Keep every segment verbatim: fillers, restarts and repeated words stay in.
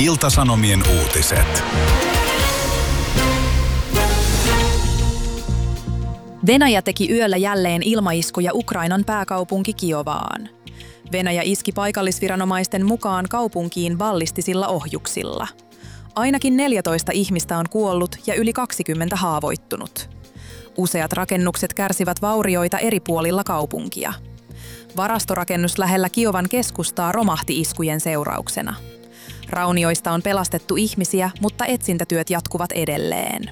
Ilta-Sanomien uutiset. Venäjä teki yöllä jälleen ilmaiskuja Ukrainan pääkaupunki Kiovaan. Venäjä iski paikallisviranomaisten mukaan kaupunkiin ballistisilla ohjuksilla. Ainakin neljätoista ihmistä on kuollut ja yli kaksikymmentä haavoittunut. Useat rakennukset kärsivät vaurioita eri puolilla kaupunkia. Varastorakennus lähellä Kiovan keskustaa romahti iskujen seurauksena. Raunioista on pelastettu ihmisiä, mutta etsintätyöt jatkuvat edelleen.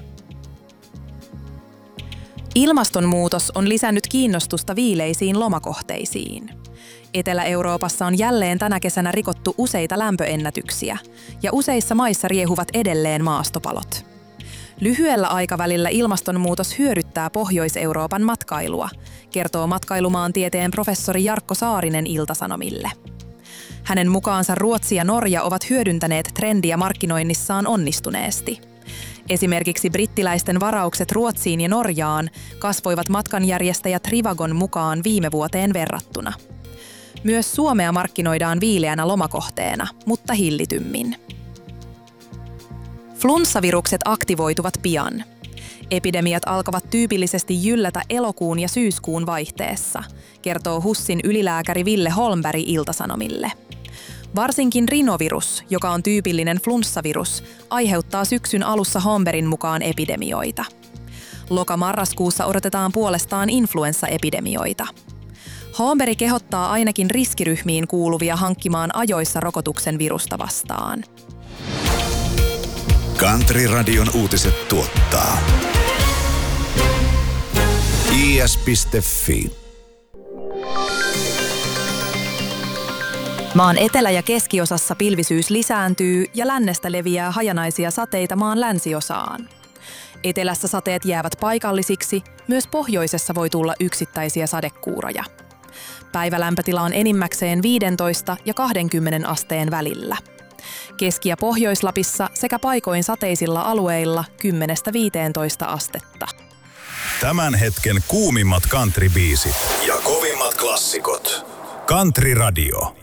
Ilmastonmuutos on lisännyt kiinnostusta viileisiin lomakohteisiin. Etelä-Euroopassa on jälleen tänä kesänä rikottu useita lämpöennätyksiä, ja useissa maissa riehuvat edelleen maastopalot. Lyhyellä aikavälillä ilmastonmuutos hyödyttää Pohjois-Euroopan matkailua, kertoo matkailumaantieteen professori Jarkko Saarinen Ilta-Sanomille. Hänen mukaansa Ruotsi ja Norja ovat hyödyntäneet trendiä markkinoinnissaan onnistuneesti. Esimerkiksi brittiläisten varaukset Ruotsiin ja Norjaan kasvoivat matkanjärjestäjä Trivagon mukaan viime vuoteen verrattuna. Myös Suomea markkinoidaan viileänä lomakohteena, mutta hillitymmin. Flunssavirukset aktivoituvat pian. Epidemiat alkavat tyypillisesti jyllätä elokuun ja syyskuun vaihteessa, kertoo HUSin ylilääkäri Ville Holmberg Ilta-Sanomille. Varsinkin rinovirus, joka on tyypillinen flunssavirus, aiheuttaa syksyn alussa Holmbergin mukaan epidemioita. Loka-marraskuussa odotetaan puolestaan influenssaepidemioita. Holmberg kehottaa ainakin riskiryhmiin kuuluvia hankkimaan ajoissa rokotuksen virusta vastaan. Country-radion uutiset tuottaa i s piste f i. Maan etelä- ja keskiosassa pilvisyys lisääntyy ja lännestä leviää hajanaisia sateita maan länsiosaan. Etelässä sateet jäävät paikallisiksi, myös pohjoisessa voi tulla yksittäisiä sadekuuroja. Päivälämpötila on enimmäkseen viisitoista ja kaksikymmentä asteen välillä. Keski- ja Pohjois-Lapissa sekä paikoin sateisilla alueilla kymmenestä viiteentoista astetta. Tämän hetken kuumimmat country-biisit ja kovimmat klassikot. Country Radio.